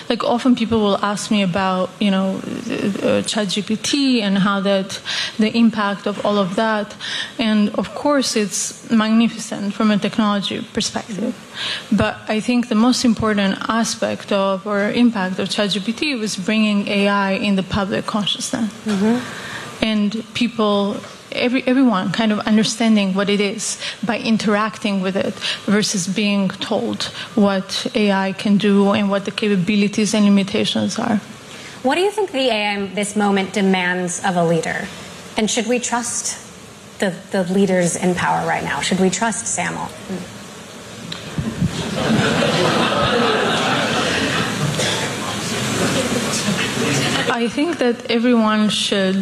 like often people will ask me about, ChatGPT and how that, the impact of all of that. And of course, it's magnificent from a technology perspective. But I think the most important aspect of or impact of ChatGPT was bringing AI in the public consciousness. And people, everyone kind of understanding what it is by interacting with it versus being told what AI can do and what the capabilities and limitations are. What do you think the AI in this moment demands of a leader? And should we trust the leaders in power right now? Should we trust Sam Altman? I think that everyone should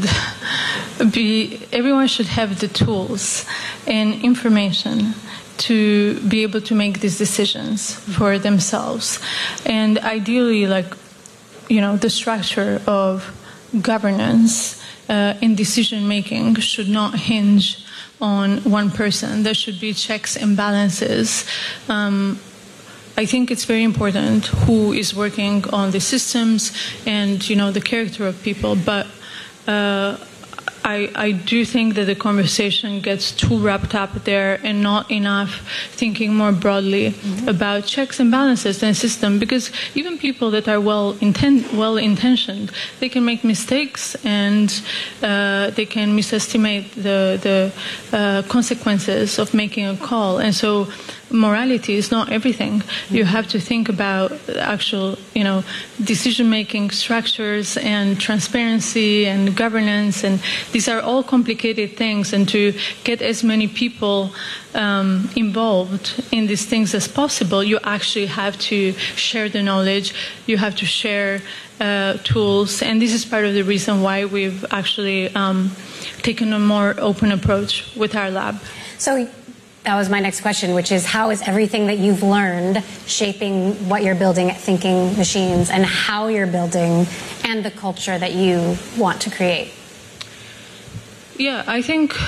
have the tools and information to be able to make these decisions for themselves. And ideally, the structure of governance and decision making should not hinge on one person. There should be checks and balances. I think it's very important who is working on the systems and, the character of people. But I do think that the conversation gets too wrapped up there and not enough thinking more broadly about checks and balances in the system. Because even people that are well-intentioned, they can make mistakes and they can misestimate the consequences of making a call. And so morality is not everything. You have to think about actual, decision-making structures and transparency and governance, and these are all complicated things. And to get as many people involved in these things as possible, you actually have to share the knowledge. You have to share tools, and this is part of the reason why we've actually taken a more open approach with our lab. So that was my next question, which is how is everything that you've learned shaping what you're building at Thinking Machines and how you're building and the culture that you want to create? Yeah, I think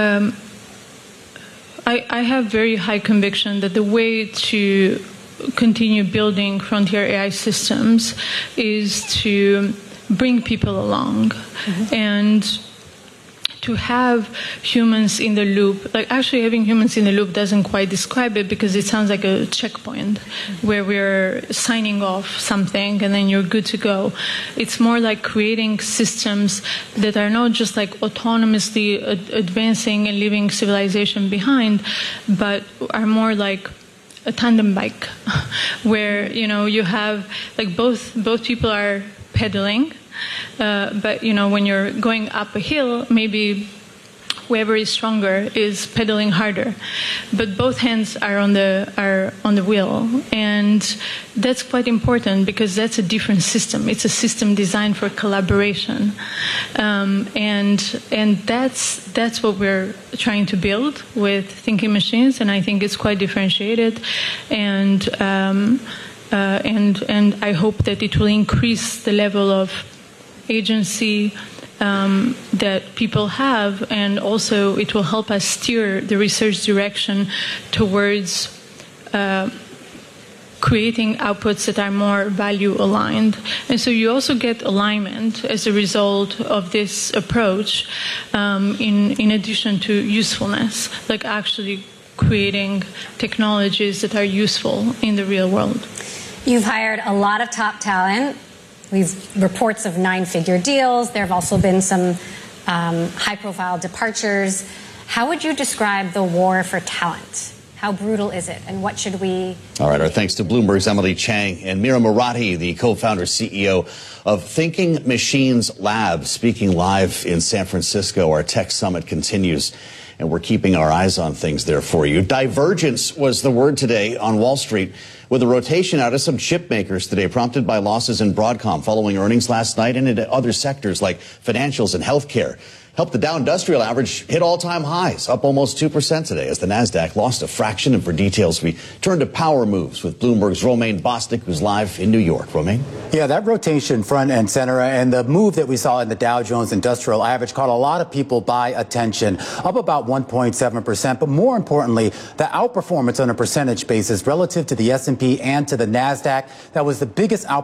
I have very high conviction that the way to continue building frontier AI systems is to bring people along and to have humans in the loop. Actually having humans in the loop doesn't quite describe it because it sounds like a checkpoint where we're signing off something and then you're good to go. It's more like creating systems that are not just autonomously advancing and leaving civilization behind, but are more like a tandem bike where, you have both people are pedaling. But when you're going up a hill, maybe whoever is stronger is pedaling harder, but both hands are on the wheel, and that's quite important because that's a different system. It's a system designed for collaboration, and that's what we're trying to build with Thinking Machines, and I think it's quite differentiated, and I hope that it will increase the level of agency that people have, and also it will help us steer the research direction towards creating outputs that are more value aligned. And so you also get alignment as a result of this approach, in addition to usefulness, actually creating technologies that are useful in the real world. You've hired a lot of top talent. We've reports of 9-figure deals. There have also been some high-profile departures. How would you describe the war for talent? How brutal is it, and what should we... All right, our thanks to Bloomberg's Emily Chang and Mira Murati, the co-founder CEO of Thinking Machines Lab, speaking live in San Francisco. Our tech summit continues, and we're keeping our eyes on things there for you. Divergence was the word today on Wall Street, with a rotation out of some chip makers today, prompted by losses in Broadcom following earnings last night, and into other sectors like financials and healthcare. Helped the Dow Industrial Average hit all-time highs, up almost 2% today as the Nasdaq lost a fraction. And for details, we turn to power moves with Bloomberg's Romaine Bostick, who's live in New York. Romaine? Yeah, that rotation front and center and the move that we saw in the Dow Jones Industrial Average caught a lot of people by attention, up about 1.7%. But more importantly, the outperformance on a percentage basis relative to the S&P and to the Nasdaq, that was the biggest outperformance